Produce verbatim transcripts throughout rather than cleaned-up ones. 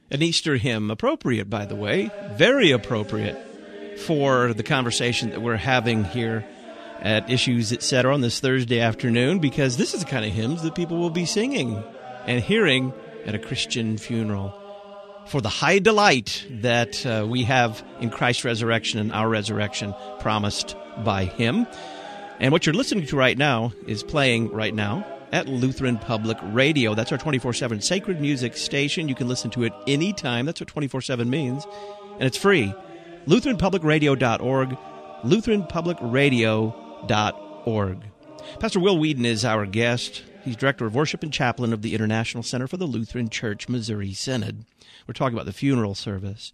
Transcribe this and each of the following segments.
An Easter hymn, appropriate, by the way, very appropriate for the conversation that we're having here at Issues, et cetera, on this Thursday afternoon, because this is the kind of hymns that people will be singing and hearing at a Christian funeral for the high delight that uh, we have in Christ's resurrection and our resurrection promised by Him. And what you're listening to right now is playing right now at Lutheran Public Radio. That's our twenty-four seven sacred music station. You can listen to it anytime. That's what twenty-four seven means. And it's free. Lutheran Public Radio dot org. Lutheran Public Radio dot org. Pastor Will Whedon is our guest. He's Director of Worship and Chaplain of the International Center for the Lutheran Church Missouri Synod. We're talking about the funeral service.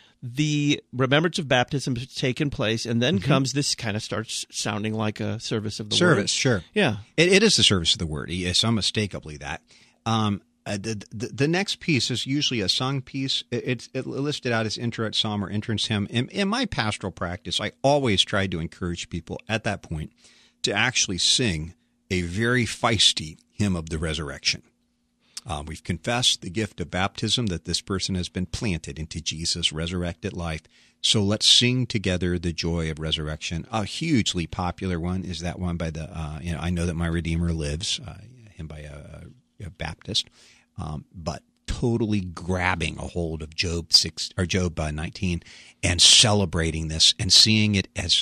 The remembrance of baptism has taken place, and then mm-hmm. comes this kind of starts sounding like a service of the service, word. Service, sure. Yeah. It, it is the service of the word. Yes, unmistakably that. Um, uh, the, the, the next piece is usually a sung piece. It, it's it listed out as introit psalm or entrance hymn. In, in my pastoral practice, I always tried to encourage people at that point to actually sing a very feisty hymn of the resurrection. Um, we've confessed the gift of baptism, that this person has been planted into Jesus' resurrected life. So let's sing together the joy of resurrection. A hugely popular one is that one by the, uh, you know, I Know That My Redeemer Lives, uh, hymn by a, a Baptist, um, but totally grabbing a hold of Job six or Job uh, nineteen and celebrating this and seeing it as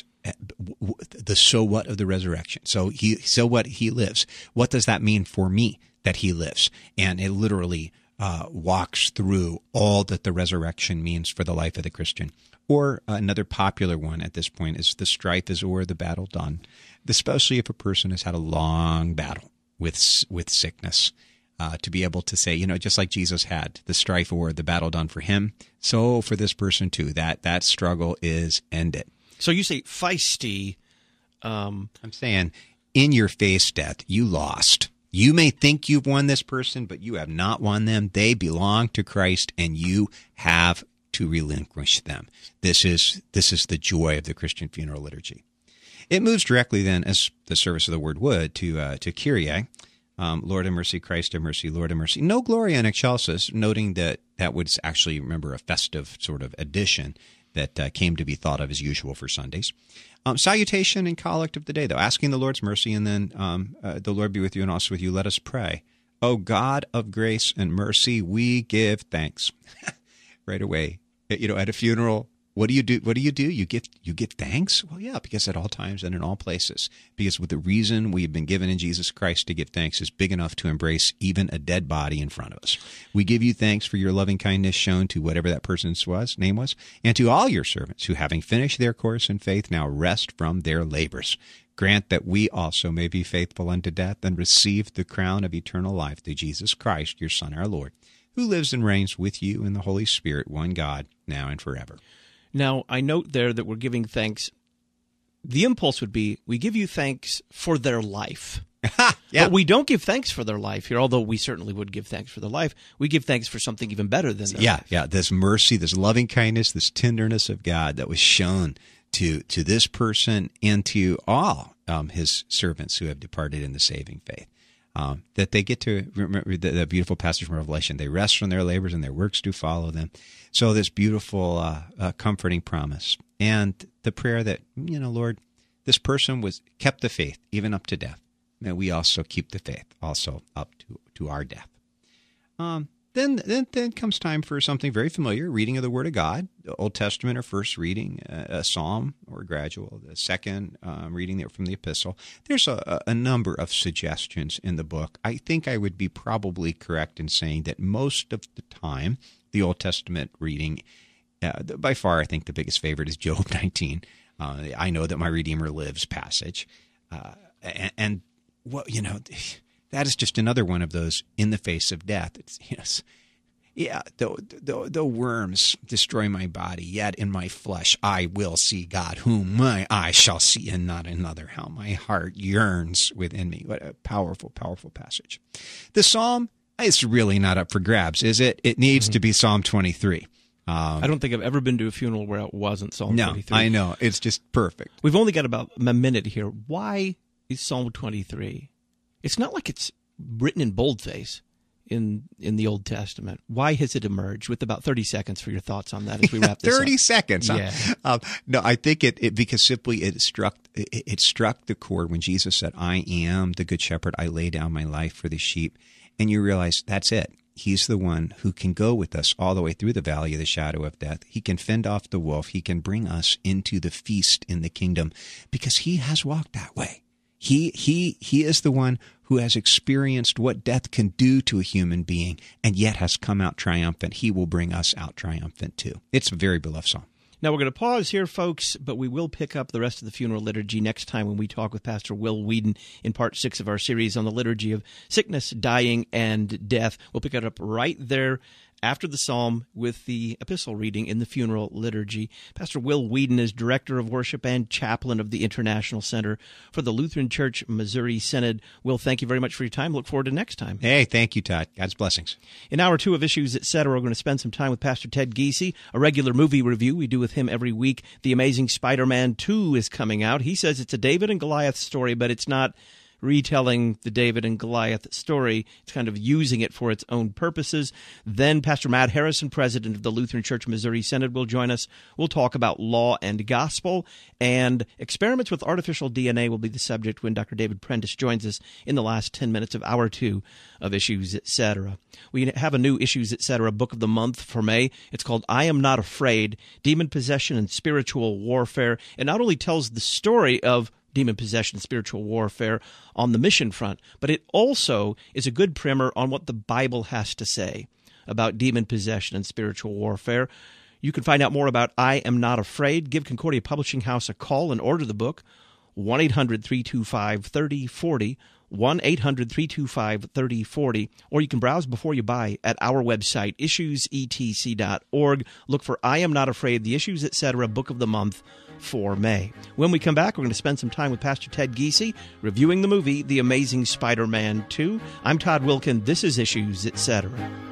the so what of the resurrection. So he, so what he lives. What does that mean for me? That he lives, and it literally uh, walks through all that the resurrection means for the life of the Christian. Or uh, another popular one at this point is the strife is o'er, the battle done, especially if a person has had a long battle with with sickness, uh, to be able to say, you know, just like Jesus had the strife o'er, the battle done for him, so for this person too, that that struggle is ended. So you say feisty. Um... I'm saying in your face death, you lost. You may think you've won this person, but you have not won them. They belong to Christ, and you have to relinquish them. This is this is the joy of the Christian funeral liturgy. It moves directly then, as the service of the word would, to uh, to Kyrie, um, Lord have mercy, Christ have mercy, Lord have mercy. No Gloria in Excelsis, noting that that was actually, remember, a festive sort of addition that uh, came to be thought of as usual for Sundays. Um, salutation and collect of the day, though, asking the Lord's mercy, and then um, uh, the Lord be with you and also with you. Let us pray. O God of grace and mercy, we give thanks. Right away, you know, at a funeral, what do you do? What do you do? You give you give thanks? Well, yeah, because at all times and in all places. Because with the reason we have been given in Jesus Christ to give thanks is big enough to embrace even a dead body in front of us. We give you thanks for your loving kindness shown to whatever that person's was, name was, and to all your servants who, having finished their course in faith, now rest from their labors. Grant that we also may be faithful unto death and receive the crown of eternal life through Jesus Christ, your Son, our Lord, who lives and reigns with you in the Holy Spirit, one God, now and forever. Now, I note there that we're giving thanks. The impulse would be, we give you thanks for their life. Yeah. But we don't give thanks for their life here, although we certainly would give thanks for their life. We give thanks for something even better than that. Yeah, life. yeah. This mercy, this loving kindness, this tenderness of God that was shown to to this person and to all um, his servants who have departed in the saving faith. Um, that they get to remember the, the beautiful passage from Revelation. They rest from their labors and their works do follow them. So this beautiful, uh, uh, comforting promise. And the prayer that, you know, Lord, this person was kept the faith even up to death. May we also keep the faith also up to, to our death. Um, then, then then comes time for something very familiar, reading of the Word of God, the Old Testament or first reading, a, a psalm or gradual, the second um, reading from the epistle. There's a, a number of suggestions in the book. I think I would be probably correct in saying that most of the time, the Old Testament reading, uh, by far I think the biggest favorite is Job nineteen. Uh, I know that my Redeemer lives passage. Uh, and, and well, you know, that is just another one of those in the face of death. It's, yes, yeah, though, though, though worms destroy my body, yet in my flesh I will see God, whom my eye shall see and not another. How my heart yearns within me. What a powerful, powerful passage. The psalm is really not up for grabs, is it? It needs mm-hmm. to be Psalm twenty-three. Um, I don't think I've ever been to a funeral where it wasn't Psalm no, twenty-three. I know. It's just perfect. We've only got about a minute here. Why is Psalm twenty-three? It's not like it's written in boldface. in in the Old Testament? Why has it emerged? With about thirty seconds for your thoughts on that as we wrap this thirty up. seconds. Huh? Yeah. Um, no, I think it, it because simply it struck it, it struck the chord when Jesus said, "I am the good shepherd. I lay down my life for the sheep," and you realize that's it. He's the one who can go with us all the way through the valley of the shadow of death. He can fend off the wolf. He can bring us into the feast in the kingdom because he has walked that way. He he he is the one who has experienced what death can do to a human being and yet has come out triumphant. He will bring us out triumphant too. It's a very beloved psalm. Now, we're going to pause here, folks, but we will pick up the rest of the funeral liturgy next time when we talk with Pastor Will Whedon in part six of our series on the liturgy of sickness, dying, and death. We'll pick it up right there after the psalm with the epistle reading in the funeral liturgy. Pastor Will Whedon is Director of Worship and Chaplain of the International Center for the Lutheran Church Missouri Synod. Will, thank you very much for your time. Look forward to next time. Hey, thank you, Todd. God's blessings. In hour two of Issues, et cetera, we're going to spend some time with Pastor Ted Giese, a regular movie review we do with him every week. The Amazing Spider-Man two is coming out. He says it's a David and Goliath story, but it's not retelling the David and Goliath story. It's kind of using it for its own purposes. Then Pastor Matt Harrison, president of the Lutheran Church Missouri Synod, will join us. We'll talk about law and gospel, and experiments with artificial D N A will be the subject when Doctor David Prentice joins us in the last ten minutes of hour two of Issues, et cetera. We have a new Issues, et cetera book of the month for May. It's called I Am Not Afraid, Demon Possession and Spiritual Warfare. It not only tells the story of demon possession, spiritual warfare on the mission front, but it also is a good primer on what the Bible has to say about demon possession and spiritual warfare. You can find out more about I Am Not Afraid. Give Concordia Publishing House a call and order the book, one eight hundred three two five three oh four oh, one eight hundred three two five three oh four oh, or you can browse before you buy at our website, issues e t c dot org. Look for I Am Not Afraid, the Issues, et cetera book of the month for May. When we come back, we're going to spend some time with Pastor Ted Giese reviewing the movie The Amazing Spider-Man two. I'm Todd Wilkin. This is Issues, et cetera.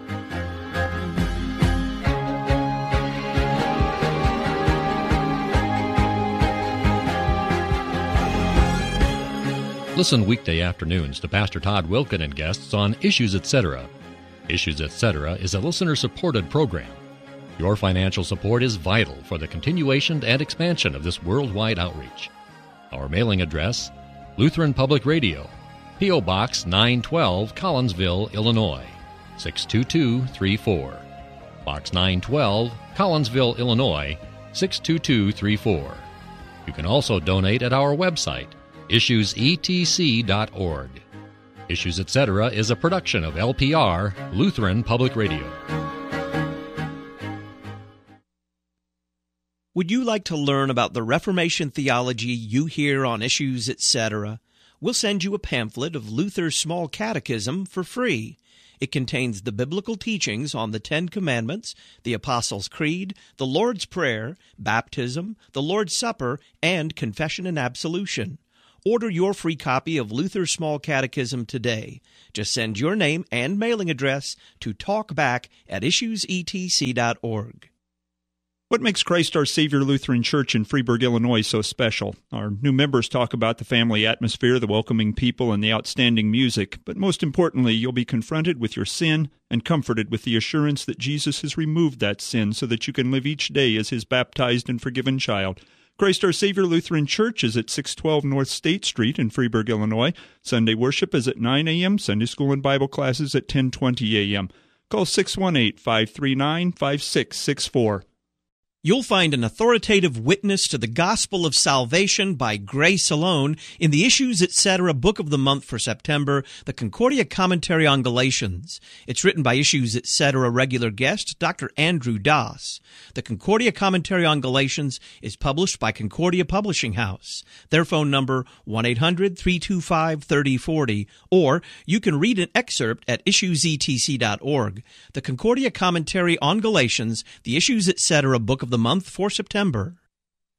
Listen weekday afternoons to Pastor Todd Wilkin and guests on Issues, et cetera. Issues, et cetera is a listener-supported program. Your financial support is vital for the continuation and expansion of this worldwide outreach. Our mailing address, Lutheran Public Radio, P O. Box nine twelve, Collinsville, Illinois, six two two three four. Box nine twelve, Collinsville, Illinois, six two two three four. You can also donate at our website, issues e t c dot org. Issues, et cetera is a production of L P R, Lutheran Public Radio. Would you like to learn about the Reformation theology you hear on Issues, et cetera? We'll send you a pamphlet of Luther's Small Catechism for free. It contains the biblical teachings on the Ten Commandments, the Apostles' Creed, the Lord's Prayer, baptism, the Lord's Supper, and confession and absolution. Order your free copy of Luther's Small Catechism today. Just send your name and mailing address to talkback at issues e t c dot org. What makes Christ Our Savior Lutheran Church in Freeburg, Illinois so special? Our new members talk about the family atmosphere, the welcoming people, and the outstanding music. But most importantly, you'll be confronted with your sin and comforted with the assurance that Jesus has removed that sin so that you can live each day as His baptized and forgiven child. Christ Our Savior Lutheran Church is at six twelve North State Street in Freeburg, Illinois. Sunday worship is at nine a.m., Sunday school and Bible classes at ten twenty a.m. Call six one eight, five three nine, five six six four. You'll find an authoritative witness to the gospel of salvation by grace alone in the Issues, et cetera book of the month for September, the Concordia Commentary on Galatians. It's written by Issues, et cetera regular guest, Doctor Andrew Das. The Concordia Commentary on Galatians is published by Concordia Publishing House. Their phone number, one eight hundred three two five three oh four oh, or you can read an excerpt at issues e t c dot org. The Concordia Commentary on Galatians, the Issues, et cetera book of the month for September.